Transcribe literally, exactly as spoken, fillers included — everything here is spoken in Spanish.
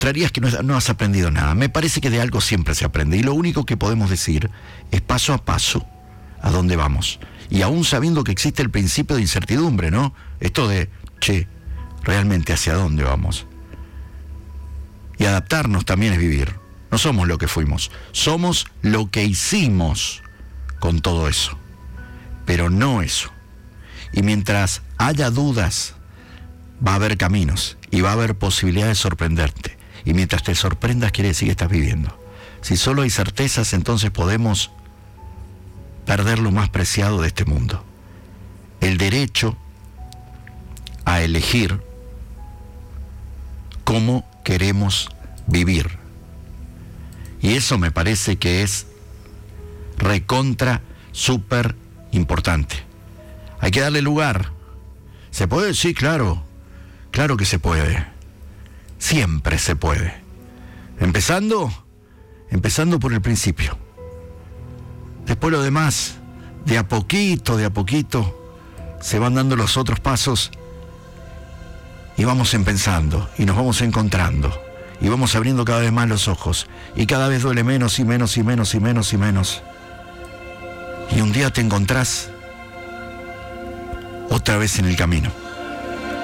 demostrarías que no, no has aprendido nada. Me parece que de algo siempre se aprende, y lo único que podemos decir es paso a paso a dónde vamos. Y aún sabiendo que existe el principio de incertidumbre, ¿no? Esto de, che, realmente hacia dónde vamos. Y adaptarnos también es vivir. No somos lo que fuimos, somos lo que hicimos con todo eso. Pero no eso. Y mientras haya dudas, va a haber caminos y va a haber posibilidades de sorprenderte. Y mientras te sorprendas, quiere decir que estás viviendo. Si solo hay certezas, entonces podemos perder lo más preciado de este mundo: el derecho a elegir cómo queremos vivir. Y eso me parece que es recontra súper importante. Hay que darle lugar. ¿Se puede? Sí, claro. Claro que se puede. Siempre se puede. Empezando, empezando por el principio. Después lo demás, de a poquito, de a poquito, se van dando los otros pasos y vamos empezando y nos vamos encontrando y vamos abriendo cada vez más los ojos y cada vez duele menos y menos y menos y menos y menos. Y un día te encontrás otra vez en el camino.